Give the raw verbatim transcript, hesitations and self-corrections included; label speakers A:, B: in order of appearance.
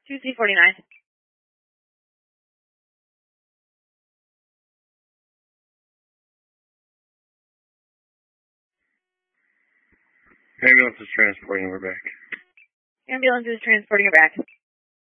A: two C forty-nine.
B: Ambulance is transporting her back.
A: Ambulance is transporting her back.